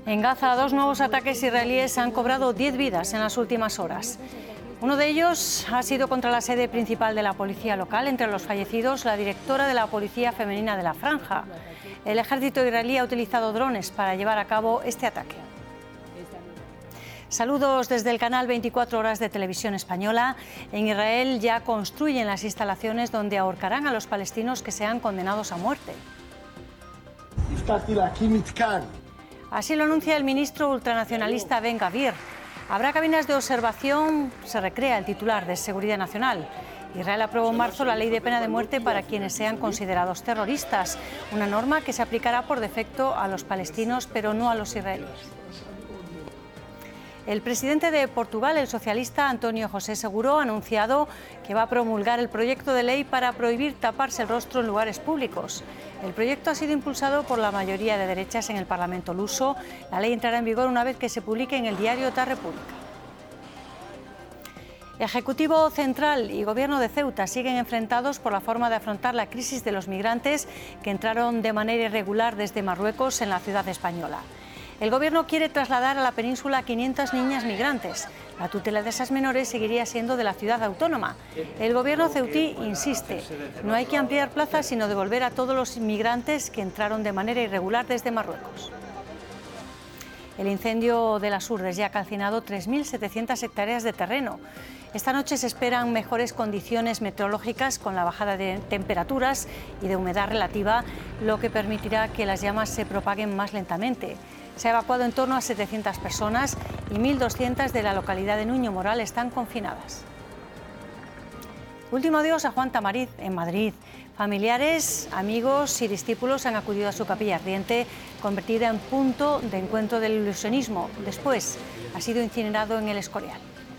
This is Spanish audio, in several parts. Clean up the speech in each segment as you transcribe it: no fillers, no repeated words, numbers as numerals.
En Gaza, 2 nuevos ataques israelíes han cobrado 10 vidas en las últimas horas. Uno de ellos ha sido contra la sede principal de la policía local. Entre los fallecidos, la directora de la Policía Femenina de la Franja. El ejército israelí ha utilizado drones para llevar a cabo este ataque. Saludos desde el canal 24 Horas de Televisión Española. En Israel ya construyen las instalaciones donde ahorcarán a los palestinos que sean condenados a muerte. Así lo anuncia el ministro ultranacionalista Ben Gvir. Habrá cabinas de observación, se recrea el titular de Seguridad Nacional. Israel aprobó en marzo la ley de pena de muerte para quienes sean considerados terroristas, una norma que se aplicará por defecto a los palestinos, pero no a los israelíes. El presidente de Portugal, el socialista António José Seguro, ha anunciado que va a promulgar el proyecto de ley para prohibir taparse el rostro en lugares públicos. El proyecto ha sido impulsado por la mayoría de derechas en el Parlamento luso. La ley entrará en vigor una vez que se publique en el diario da República. Ejecutivo Central y Gobierno de Ceuta siguen enfrentados por la forma de afrontar la crisis de los migrantes que entraron de manera irregular desde Marruecos en la ciudad española. El Gobierno quiere trasladar a la península a 500 niñas migrantes. La tutela de esas menores seguiría siendo de la ciudad autónoma. El Gobierno ceutí insiste, no hay que ampliar plazas sino devolver a todos los inmigrantes que entraron de manera irregular desde Marruecos. El incendio de las Urdes ya ha calcinado 3.700 hectáreas de terreno. Esta noche se esperan mejores condiciones meteorológicas con la bajada de temperaturas y de humedad relativa, lo que permitirá que las llamas se propaguen más lentamente. Se ha evacuado en torno a 700 personas y 1.200 de la localidad de Nuño Moral están confinadas. Último adiós a Juan Tamariz en Madrid. Familiares, amigos y discípulos han acudido a su capilla ardiente, convertida en punto de encuentro del ilusionismo. Después ha sido incinerado en el Escorial.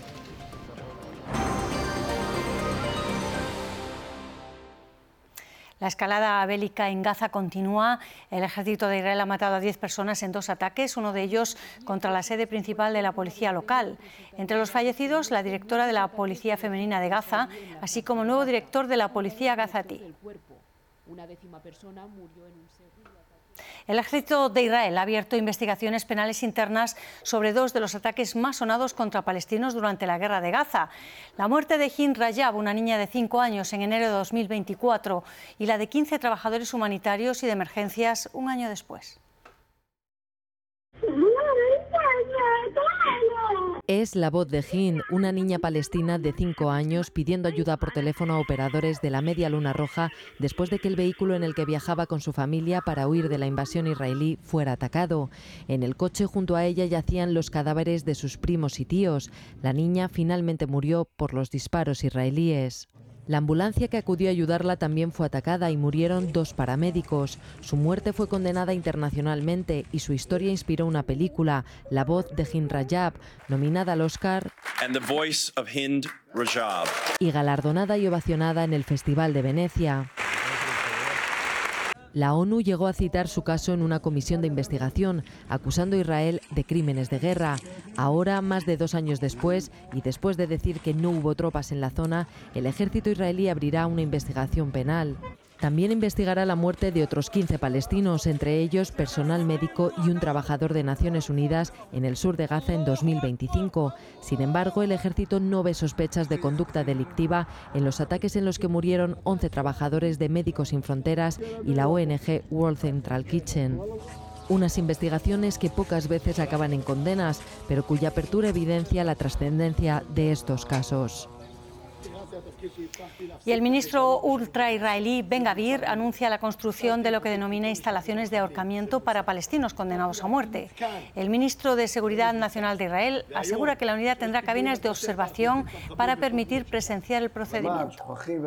La escalada bélica en Gaza continúa. El ejército de Israel ha matado a 10 personas en 2 ataques, uno de ellos contra la sede principal de la policía local. Entre los fallecidos, la directora de la Policía Femenina de Gaza, así como el nuevo director de la Policía Gazatí. El ejército de Israel ha abierto investigaciones penales internas sobre 2 de los ataques más sonados contra palestinos durante la guerra de Gaza. La muerte de Hind Rajab, una niña de 5 años, en enero de 2024, y la de 15 trabajadores humanitarios y de emergencias un año después. Es la voz de Hind, una niña palestina de 5 años pidiendo ayuda por teléfono a operadores de la Media Luna Roja después de que el vehículo en el que viajaba con su familia para huir de la invasión israelí fuera atacado. En el coche junto a ella yacían los cadáveres de sus primos y tíos. La niña finalmente murió por los disparos israelíes. La ambulancia que acudió a ayudarla también fue atacada y murieron 2 paramédicos. Su muerte fue condenada internacionalmente y su historia inspiró una película, La voz de Hind Rajab, nominada al Oscar y galardonada y ovacionada en el Festival de Venecia. La ONU llegó a citar su caso en una comisión de investigación, acusando a Israel de crímenes de guerra. Ahora, más de 2 años después, y después de decir que no hubo tropas en la zona, el ejército israelí abrirá una investigación penal. También investigará la muerte de otros 15 palestinos, entre ellos personal médico y un trabajador de Naciones Unidas en el sur de Gaza en 2025. Sin embargo, el ejército no ve sospechas de conducta delictiva en los ataques en los que murieron 11 trabajadores de Médicos Sin Fronteras y la ONG World Central Kitchen. Unas investigaciones que pocas veces acaban en condenas, pero cuya apertura evidencia la trascendencia de estos casos. Y el ministro ultra-israelí Ben Gvir anuncia la construcción de lo que denomina instalaciones de ahorcamiento para palestinos condenados a muerte. El ministro de Seguridad Nacional de Israel asegura que la unidad tendrá cabinas de observación para permitir presenciar el procedimiento.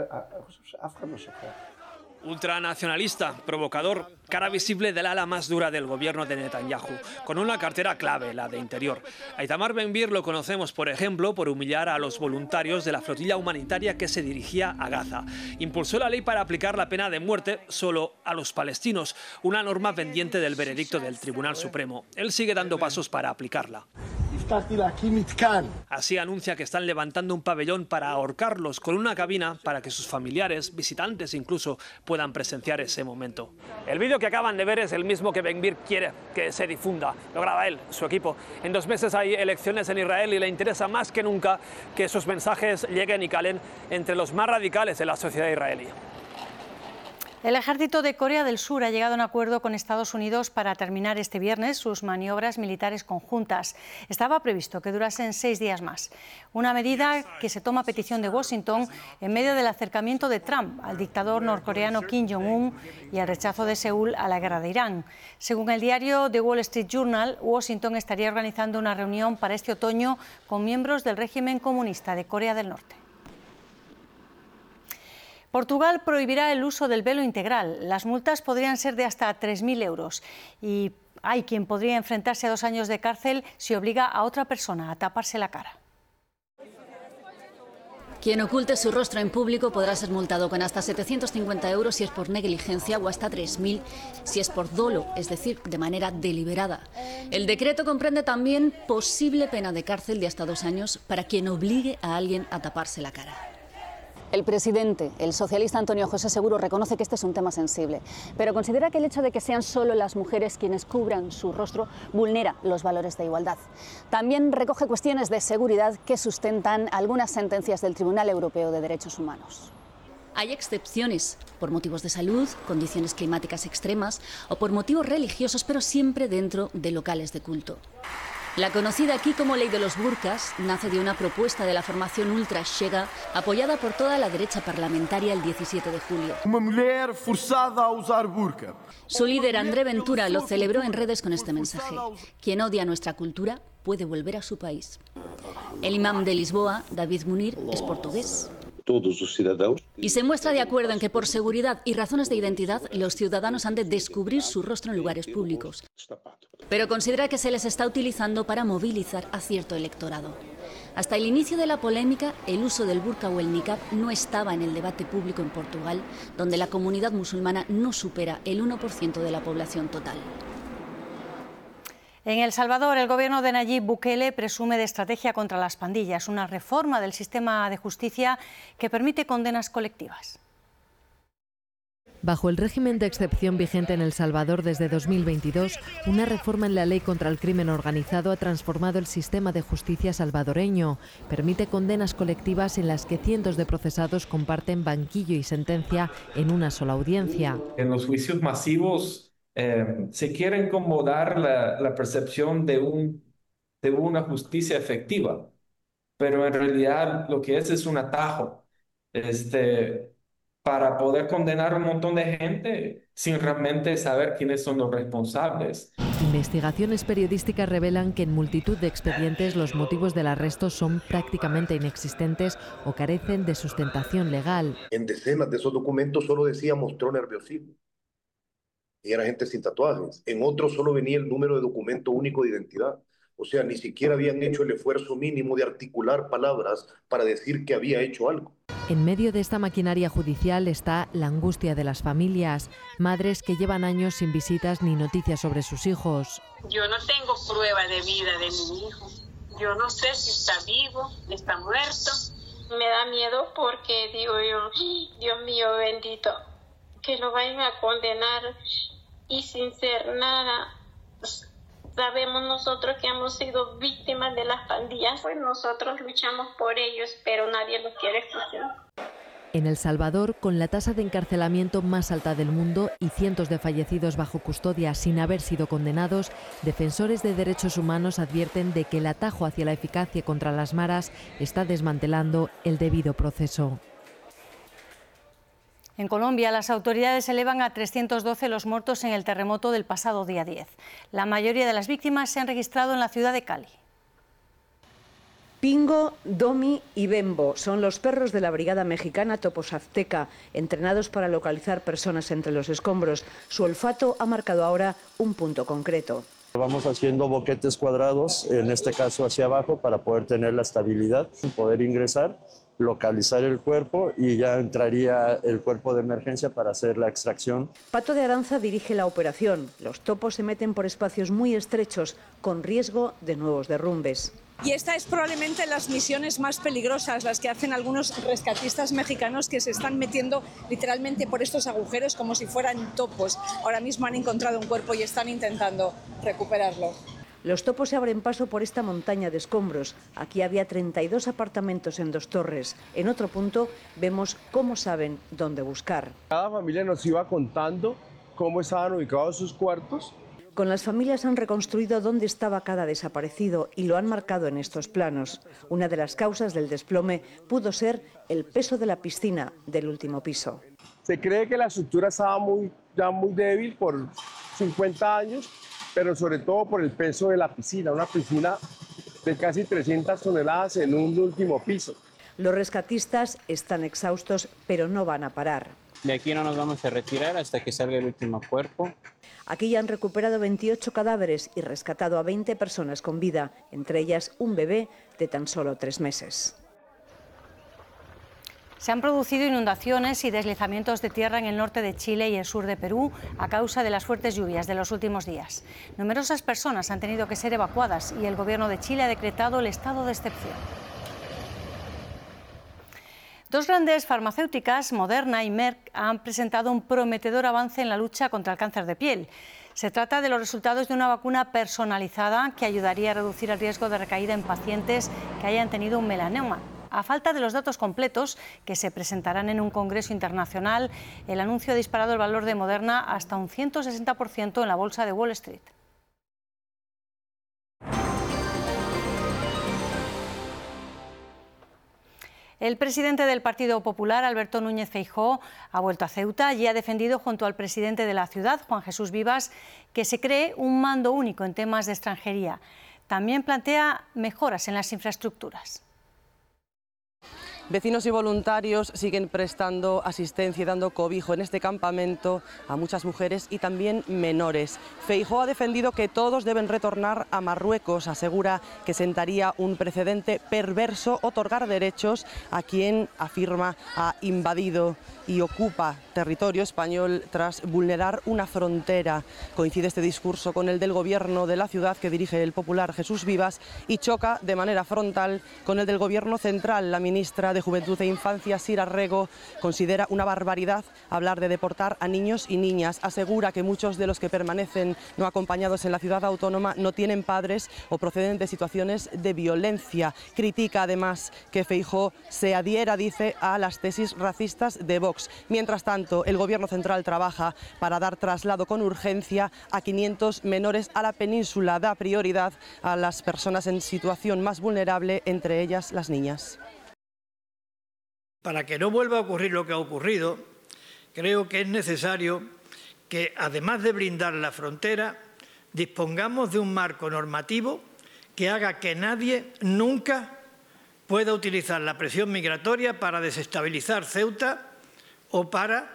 Ultranacionalista, provocador, cara visible del ala más dura del gobierno de Netanyahu, con una cartera clave, la de Interior. A Itamar Ben-Gvir lo conocemos, por ejemplo, por humillar a los voluntarios de la flotilla humanitaria que se dirigía a Gaza. Impulsó la ley para aplicar la pena de muerte solo a los palestinos, una norma pendiente del veredicto del Tribunal Supremo. Él sigue dando pasos para aplicarla. Así anuncia que están levantando un pabellón para ahorcarlos con una cabina para que sus familiares, visitantes incluso, puedan presenciar ese momento. El vídeo que acaban de ver es el mismo que Ben-Gvir quiere que se difunda. Lo graba él, su equipo. En 2 meses hay elecciones en Israel y le interesa más que nunca que sus mensajes lleguen y calen entre los más radicales de la sociedad israelí. El ejército de Corea del Sur ha llegado a un acuerdo con Estados Unidos para terminar este viernes sus maniobras militares conjuntas. Estaba previsto que durasen 6 días más. Una medida que se toma a petición de Washington en medio del acercamiento de Trump al dictador norcoreano Kim Jong-un y el rechazo de Seúl a la guerra de Irán. Según el diario The Wall Street Journal, Washington estaría organizando una reunión para este otoño con miembros del régimen comunista de Corea del Norte. Portugal prohibirá el uso del velo integral. Las multas podrían ser de hasta 3.000 euros y hay quien podría enfrentarse a 2 años de cárcel si obliga a otra persona a taparse la cara. Quien oculte su rostro en público podrá ser multado con hasta 750 euros si es por negligencia o hasta 3.000 si es por dolo, es decir, de manera deliberada. El decreto comprende también posible pena de cárcel de hasta 2 años para quien obligue a alguien a taparse la cara. El presidente, el socialista Antonio José Seguro, reconoce que este es un tema sensible, pero considera que el hecho de que sean solo las mujeres quienes cubran su rostro vulnera los valores de igualdad. También recoge cuestiones de seguridad que sustentan algunas sentencias del Tribunal Europeo de Derechos Humanos. Hay excepciones por motivos de salud, condiciones climáticas extremas o por motivos religiosos, pero siempre dentro de locales de culto. La conocida aquí como Ley de los Burkas nace de una propuesta de la formación Ultra Chega, apoyada por toda la derecha parlamentaria el 17 de julio. Una mujer forzada a usar burka. Su líder André Ventura lo celebró en redes con este mensaje: quien odia nuestra cultura puede volver a su país. El imam de Lisboa, David Munir, es portugués. Todos los ciudadanos. Y se muestra de acuerdo en que por seguridad y razones de identidad los ciudadanos han de descubrir su rostro en lugares públicos. Pero considera que se les está utilizando para movilizar a cierto electorado. Hasta el inicio de la polémica, el uso del burka o el niqab no estaba en el debate público en Portugal, donde la comunidad musulmana no supera el 1% de la población total. En El Salvador, el gobierno de Nayib Bukele presume de estrategia contra las pandillas, una reforma del sistema de justicia que permite condenas colectivas. Bajo el régimen de excepción vigente en El Salvador desde 2022, una reforma en la ley contra el crimen organizado ha transformado el sistema de justicia salvadoreño. Permite condenas colectivas en las que cientos de procesados comparten banquillo y sentencia en una sola audiencia. En los juicios masivos se quiere como dar la percepción de una justicia efectiva, pero en realidad lo que es un atajo para poder condenar a un montón de gente sin realmente saber quiénes son los responsables. Investigaciones periodísticas revelan que en multitud de expedientes los motivos del arresto son prácticamente inexistentes o carecen de sustentación legal. En decenas de esos documentos solo decía mostró nerviosismo. Y era gente sin tatuajes. En otros solo venía el número de documento único de identidad. O sea, ni siquiera habían hecho el esfuerzo mínimo de articular palabras para decir que había hecho algo. En medio de esta maquinaria judicial está la angustia de las familias, madres que llevan años sin visitas ni noticias sobre sus hijos. Yo no tengo prueba de vida de mi hijo. Yo no sé si está vivo, está muerto. Me da miedo porque digo yo, Dios mío bendito, que lo vayan a condenar y sin ser nada. Sabemos nosotros que hemos sido víctimas de las pandillas, pues nosotros luchamos por ellos, pero nadie los quiere escuchar. En El Salvador, con la tasa de encarcelamiento más alta del mundo y cientos de fallecidos bajo custodia sin haber sido condenados, defensores de derechos humanos advierten de que el atajo hacia la eficacia contra las maras está desmantelando el debido proceso. En Colombia, las autoridades elevan a 312 los muertos en el terremoto del pasado día 10. La mayoría de las víctimas se han registrado en la ciudad de Cali. Pingo, Domi y Bembo son los perros de la Brigada Mexicana Topos Azteca, entrenados para localizar personas entre los escombros. Su olfato ha marcado ahora un punto concreto. Vamos haciendo boquetes cuadrados, en este caso hacia abajo, para poder tener la estabilidad, poder ingresar localizar el cuerpo y ya entraría el cuerpo de emergencia para hacer la extracción. Pato de Aranza dirige la operación. Los topos se meten por espacios muy estrechos, con riesgo de nuevos derrumbes. Y esta es probablemente las misiones más peligrosas, las que hacen algunos rescatistas mexicanos que se están metiendo literalmente por estos agujeros como si fueran topos. Ahora mismo han encontrado un cuerpo y están intentando recuperarlo. Los topos se abren paso por esta montaña de escombros. Aquí había 32 apartamentos en 2 torres. En otro punto vemos cómo saben dónde buscar. Cada familia nos iba contando cómo estaban ubicados sus cuartos. Con las familias han reconstruido dónde estaba cada desaparecido y lo han marcado en estos planos. Una de las causas del desplome pudo ser el peso de la piscina del último piso. Se cree que la estructura estaba ya muy débil por 50 años, pero sobre todo por el peso de la piscina, una piscina de casi 300 toneladas en un último piso. Los rescatistas están exhaustos, pero no van a parar. De aquí no nos vamos a retirar hasta que salga el último cuerpo. Aquí ya han recuperado 28 cadáveres y rescatado a 20 personas con vida, entre ellas un bebé de tan solo 3 meses. Se han producido inundaciones y deslizamientos de tierra en el norte de Chile y el sur de Perú a causa de las fuertes lluvias de los últimos días. Numerosas personas han tenido que ser evacuadas y el gobierno de Chile ha decretado el estado de excepción. Dos grandes farmacéuticas, Moderna y Merck, han presentado un prometedor avance en la lucha contra el cáncer de piel. Se trata de los resultados de una vacuna personalizada que ayudaría a reducir el riesgo de recaída en pacientes que hayan tenido un melanoma. A falta de los datos completos, que se presentarán en un congreso internacional, el anuncio ha disparado el valor de Moderna hasta un 160% en la bolsa de Wall Street. El presidente del Partido Popular, Alberto Núñez Feijóo, ha vuelto a Ceuta y ha defendido junto al presidente de la ciudad, Juan Jesús Vivas, que se cree un mando único en temas de extranjería. También plantea mejoras en las infraestructuras. Vecinos y voluntarios siguen prestando asistencia y dando cobijo en este campamento a muchas mujeres y también menores. Feijóo ha defendido que todos deben retornar a Marruecos. Asegura que sentaría un precedente perverso otorgar derechos a quien afirma ha invadido y ocupa territorio español tras vulnerar una frontera. Coincide este discurso con el del gobierno de la ciudad que dirige el popular Jesús Vivas y choca de manera frontal con el del gobierno central. La ministra de Juventud e Infancia, Sira Rego, considera una barbaridad hablar de deportar a niños y niñas. Asegura que muchos de los que permanecen no acompañados en la ciudad autónoma no tienen padres o proceden de situaciones de violencia. Critica además que Feijóo se adhiera, dice, a las tesis racistas de Vox. Mientras tanto, el gobierno central trabaja para dar traslado con urgencia a 500 menores a la península. Da prioridad a las personas en situación más vulnerable, entre ellas las niñas. Para que no vuelva a ocurrir lo que ha ocurrido, creo que es necesario que, además de blindar la frontera, dispongamos de un marco normativo que haga que nadie nunca pueda utilizar la presión migratoria para desestabilizar Ceuta o para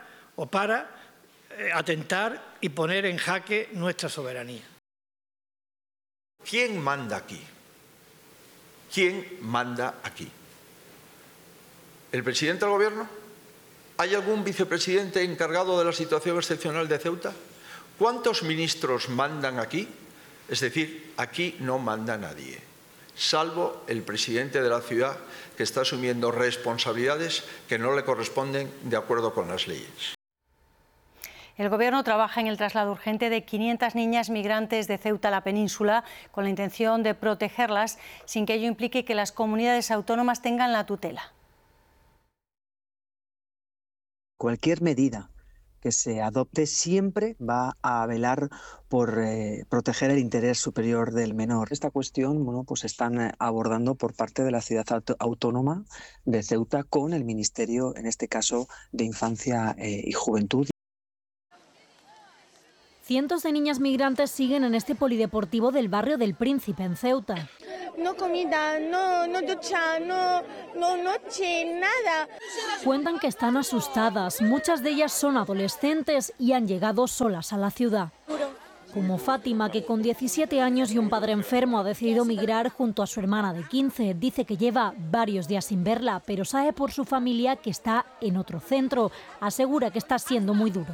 atentar y poner en jaque nuestra soberanía. ¿Quién manda aquí? ¿Quién manda aquí? ¿El presidente del gobierno? ¿Hay algún vicepresidente encargado de la situación excepcional de Ceuta? ¿Cuántos ministros mandan aquí? Es decir, aquí no manda nadie, salvo el presidente de la ciudad, que está asumiendo responsabilidades que no le corresponden de acuerdo con las leyes. El Gobierno trabaja en el traslado urgente de 500 niñas migrantes de Ceuta a la península con la intención de protegerlas sin que ello implique que las comunidades autónomas tengan la tutela. Cualquier medida que se adopte siempre va a velar por proteger el interés superior del menor. Esta cuestión, pues están abordando por parte de la ciudad autónoma de Ceuta con el Ministerio, en este caso, de Infancia y Juventud. Cientos de niñas migrantes siguen en este polideportivo del barrio del Príncipe, en Ceuta. No comida, no ducha, no noche, nada. Cuentan que están asustadas. Muchas de ellas son adolescentes y han llegado solas a la ciudad. Como Fátima, que con 17 años y un padre enfermo ha decidido migrar junto a su hermana de 15. Dice que lleva varios días sin verla, pero sabe por su familia que está en otro centro. Asegura que está siendo muy duro.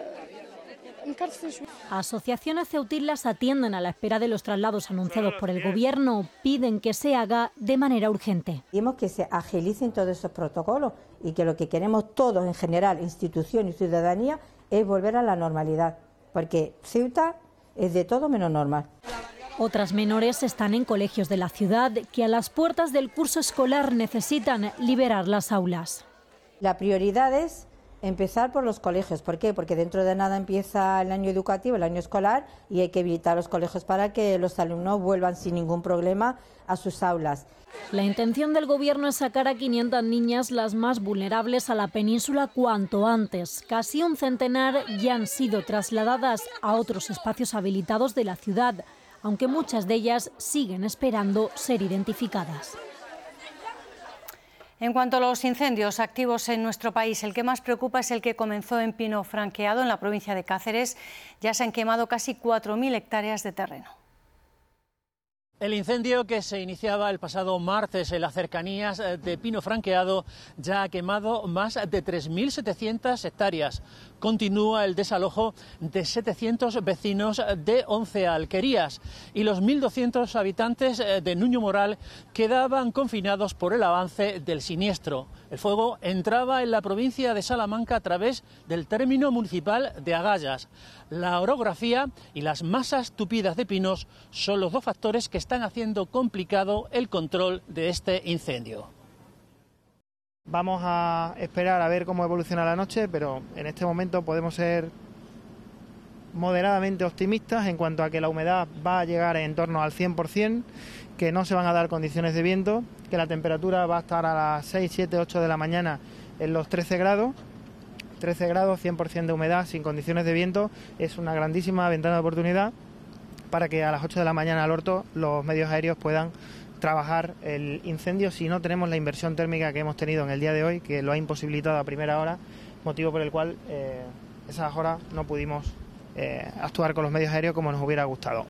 Asociaciones ceutíes las atienden a la espera de los traslados anunciados por el Gobierno. Piden que se haga de manera urgente. Queremos que se agilicen todos esos protocolos y que lo que queremos todos en general, institución y ciudadanía, es volver a la normalidad. Porque Ceuta es de todo menos normal. Otras menores están en colegios de la ciudad que a las puertas del curso escolar necesitan liberar las aulas. La prioridad es empezar por los colegios. ¿Por qué? Porque dentro de nada empieza el año educativo, el año escolar, y hay que habilitar los colegios para que los alumnos vuelvan sin ningún problema a sus aulas. La intención del Gobierno es sacar a 500 niñas, las más vulnerables, a la península cuanto antes. Casi un centenar ya han sido trasladadas a otros espacios habilitados de la ciudad, aunque muchas de ellas siguen esperando ser identificadas. En cuanto a los incendios activos en nuestro país, el que más preocupa es el que comenzó en Pino Franqueado, en la provincia de Cáceres. Ya se han quemado casi 4.000 hectáreas de terreno. El incendio, que se iniciaba el pasado martes en las cercanías de Pino Franqueado, ya ha quemado más de 3.700 hectáreas. Continúa el desalojo de 700 vecinos de 11 alquerías y los 1.200 habitantes de Nuño Moral quedaban confinados por el avance del siniestro. El fuego entraba en la provincia de Salamanca a través del término municipal de Agallas. La orografía y las masas tupidas de pinos son los dos factores que están haciendo complicado el control de este incendio. Vamos a esperar a ver cómo evoluciona la noche, pero en este momento podemos ser moderadamente optimistas en cuanto a que la humedad va a llegar en torno al 100%, que no se van a dar condiciones de viento, que la temperatura va a estar a las 6, 7, 8 de la mañana en los 13 grados. 13 grados, 100% de humedad, sin condiciones de viento, es una grandísima ventana de oportunidad para que a las 8 de la mañana al orto los medios aéreos puedan trabajar el incendio si no tenemos la inversión térmica que hemos tenido en el día de hoy, que lo ha imposibilitado a primera hora, motivo por el cual esas horas no pudimos actuar con los medios aéreos como nos hubiera gustado.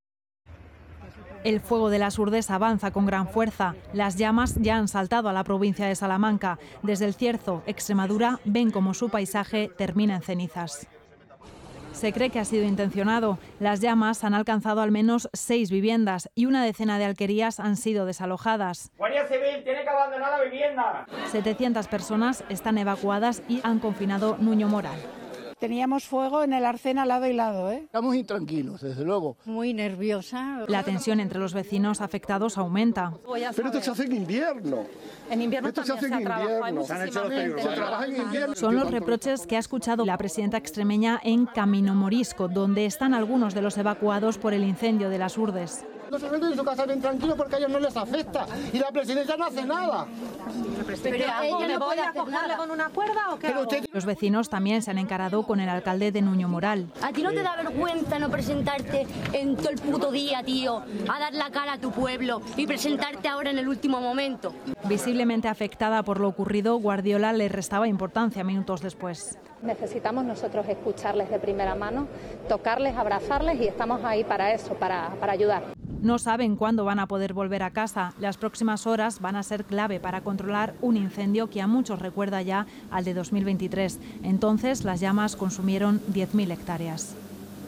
El fuego de las Urdes avanza con gran fuerza. Las llamas ya han saltado a la provincia de Salamanca. Desde el Cierzo, Extremadura, ven como su paisaje termina en cenizas. Se cree que ha sido intencionado. Las llamas han alcanzado al menos 6 viviendas y una decena de alquerías han sido desalojadas. Guardia Civil, tiene que abandonar la vivienda. 700 personas están evacuadas y han confinado Nuño Moral. Teníamos fuego en el arcén al lado y lado, ¿eh? Estamos intranquilos, desde luego. Muy nerviosa. La tensión entre los vecinos afectados aumenta. Pero esto se hace en invierno. En invierno esto también se hace en invierno. Se trabaja en invierno. Son los reproches que ha escuchado la presidenta extremeña en Camino Morisco, donde están algunos de los evacuados por el incendio de las Urdes. No se venden en su casa bien tranquilos porque a ellos no les afecta y la presidencia no hace nada. Pero ella no puede cogerle con una cuerda o qué hago? Los vecinos también se han encarado con el alcalde de Nuño Moral. ¿A ti no te da vergüenza no presentarte en todo el puto día, tío, a dar la cara a tu pueblo y presentarte ahora en el último momento? Visiblemente afectada por lo ocurrido, Guardiola le restaba importancia minutos después. Necesitamos nosotros escucharles de primera mano, tocarles, abrazarles y estamos ahí para eso, para ayudar. No saben cuándo van a poder volver a casa. Las próximas horas van a ser clave para controlar un incendio que a muchos recuerda ya al de 2023. Entonces las llamas consumieron 10.000 hectáreas.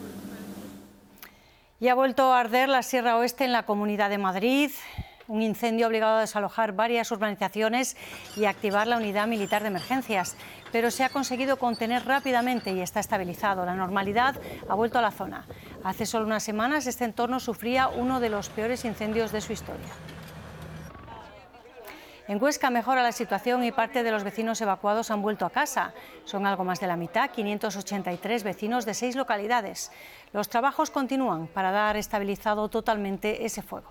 Y ha vuelto a arder la Sierra Oeste en la Comunidad de Madrid. Un incendio ha obligado a desalojar varias urbanizaciones y a activar la unidad militar de emergencias. Pero se ha conseguido contener rápidamente y está estabilizado. La normalidad ha vuelto a la zona. Hace solo unas semanas este entorno sufría uno de los peores incendios de su historia. En Huesca mejora la situación y parte de los vecinos evacuados han vuelto a casa. Son algo más de la mitad, 583 vecinos de 6 localidades. Los trabajos continúan para dar estabilizado totalmente ese fuego.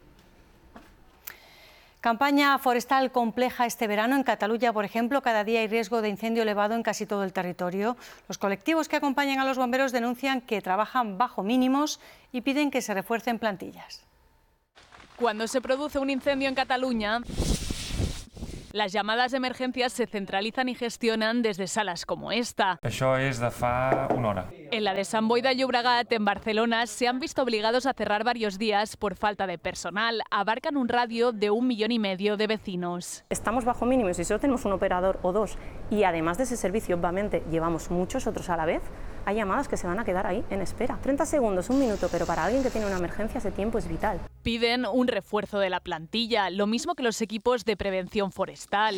Campaña forestal compleja este verano. En Cataluña, por ejemplo, cada día hay riesgo de incendio elevado en casi todo el territorio. Los colectivos que acompañan a los bomberos denuncian que trabajan bajo mínimos y piden que se refuercen plantillas. Cuando se produce un incendio en Cataluña, Las llamadas de emergencias se centralizan y gestionan desde salas como esta. Això és de fa una hora. En la de Sant Boi de Llobregat, en Barcelona, se han visto obligados a cerrar varios días por falta de personal. Abarcan un radio de 1,5 millones de vecinos. Estamos bajo mínimos y solo tenemos un operador o dos, y además de ese servicio, obviamente, llevamos muchos otros a la vez. Hay llamadas que se van a quedar ahí en espera. 30 segundos, 1 minuto, pero para alguien que tiene una emergencia ese tiempo es vital. Piden un refuerzo de la plantilla, lo mismo que los equipos de prevención forestal.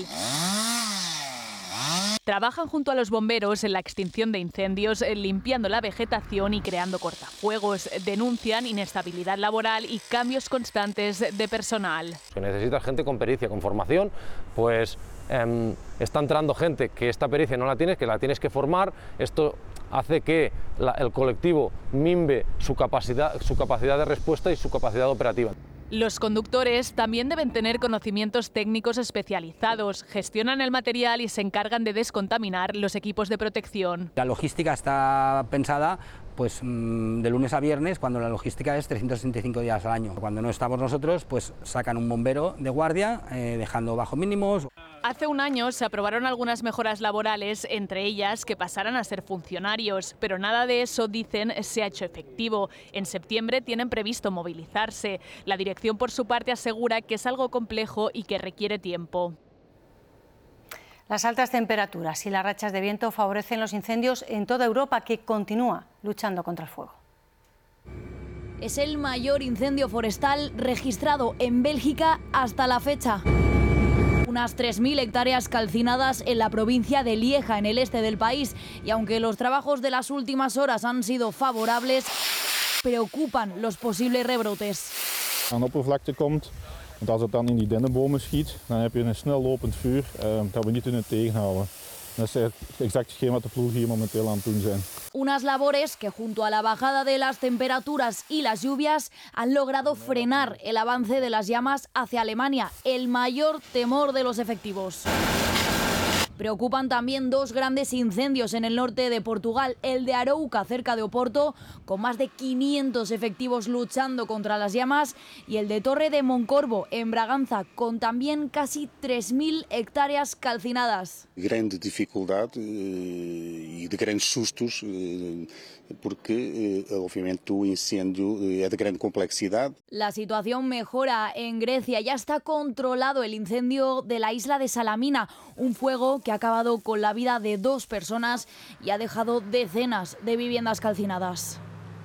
Trabajan junto a los bomberos en la extinción de incendios, limpiando la vegetación y creando cortafuegos. Denuncian inestabilidad laboral y cambios constantes de personal. Que necesitas gente con pericia, con formación, pues está entrando gente que esta pericia no la tienes, que la tienes que formar. Esto hace que el colectivo mimbe su capacidad de respuesta y su capacidad operativa. Los conductores también deben tener conocimientos técnicos especializados, gestionan el material y se encargan de descontaminar los equipos de protección. La logística está pensada pues de lunes a viernes, cuando la logística es 365 días al año. Cuando no estamos nosotros, pues sacan un bombero de guardia, dejando bajo mínimos. Hace un año se aprobaron algunas mejoras laborales, entre ellas que pasaran a ser funcionarios, pero nada de eso, dicen, se ha hecho efectivo. En septiembre tienen previsto movilizarse. La dirección, por su parte, asegura que es algo complejo y que requiere tiempo. Las altas temperaturas y las rachas de viento favorecen los incendios en toda Europa, que continúa luchando contra el fuego. Es el mayor incendio forestal registrado en Bélgica hasta la fecha. Unas 3.000 hectáreas calcinadas en la provincia de Lieja, en el este del país. Y aunque los trabajos de las últimas horas han sido favorables, preocupan los posibles rebrotes. Aan de oppervlakte komt, want als het dan in die dennenbomen schiet, dan heb je een snel lopend vuur dat we niet kunnen tegenhouden. Dat is exact hetgeen wat de ploegen hier momenteel aan het doen zijn. Unas labores que, junto a la bajada de las temperaturas y las lluvias, han logrado frenar el avance de las llamas hacia Alemania, el mayor temor de los efectivos. Preocupan también dos grandes incendios en el norte de Portugal, el de Arouca, cerca de Oporto, con más de 500 efectivos luchando contra las llamas, y el de Torre de Moncorvo, en Braganza, con también casi 3.000 hectáreas calcinadas. Grande dificuldad y de grandes sustos, porque obviamente el incendio es de gran complejidad. La situación mejora en Grecia. Ya está controlado el incendio de la isla de Salamina, un fuego que ha acabado con la vida de 2 personas y ha dejado decenas de viviendas calcinadas.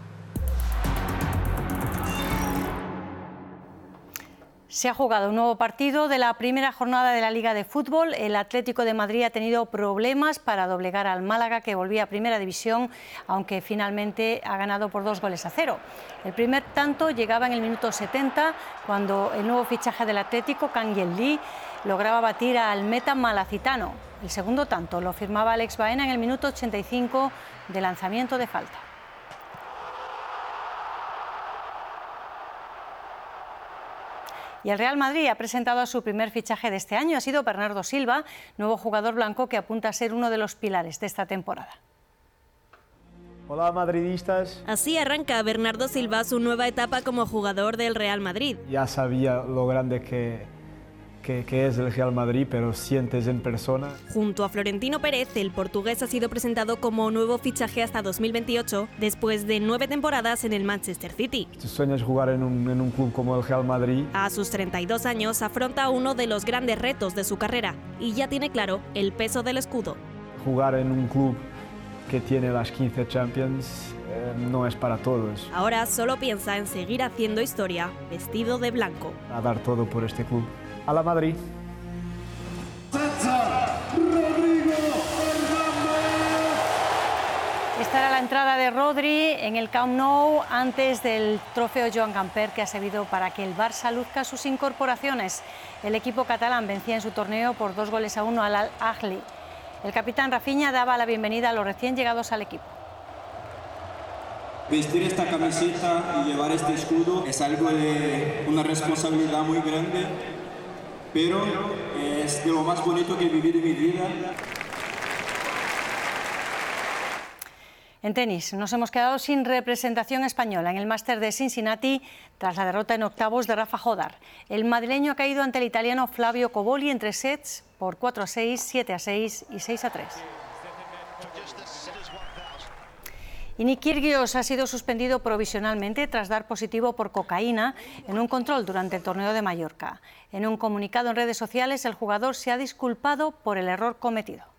Se ha jugado un nuevo partido de la primera jornada de la Liga de Fútbol. El Atlético de Madrid ha tenido problemas para doblegar al Málaga, que volvía a Primera División, aunque finalmente ha ganado por 2-0. El primer tanto llegaba en el minuto 70, cuando el nuevo fichaje del Atlético, Kangin Lee, lograba batir al meta malacitano. El segundo tanto lo firmaba Alex Baena en el minuto 85 de lanzamiento de falta. Y el Real Madrid ha presentado a su primer fichaje de este año. Ha sido Bernardo Silva, nuevo jugador blanco que apunta a ser uno de los pilares de esta temporada. Hola madridistas. Así arranca Bernardo Silva su nueva etapa como jugador del Real Madrid. Ya sabía lo grande que es el Real Madrid, pero sientes en persona. Junto a Florentino Pérez, el portugués ha sido presentado como nuevo fichaje hasta 2028, después de 9 temporadas en el Manchester City. Si sueñas jugar en un club como el Real Madrid. A sus 32 años afronta uno de los grandes retos de su carrera y ya tiene claro el peso del escudo. Jugar en un club que tiene las 15 Champions no es para todos. Ahora solo piensa en seguir haciendo historia vestido de blanco. A dar todo por este club. A la Madrid. Esta era la entrada de Rodri en el Camp Nou antes del trofeo Joan Gamper, que ha servido para que el Barça luzca sus incorporaciones. El equipo catalán vencía en su torneo por 2-1 al Al-Ahly. El capitán Rafinha daba la bienvenida a los recién llegados al equipo. Vestir esta camiseta y llevar este escudo es algo de una responsabilidad muy grande, pero es de lo más bonito que he vivido en mi vida. En tenis, nos hemos quedado sin representación española en el Máster de Cincinnati tras la derrota en octavos de Rafa Jodar. El madrileño ha caído ante el italiano Flavio Cobolli en 3 sets por 4-6, 7-6 y 6-3. Y Nick Kyrgios ha sido suspendido provisionalmente tras dar positivo por cocaína en un control durante el torneo de Mallorca. En un comunicado en redes sociales, el jugador se ha disculpado por el error cometido.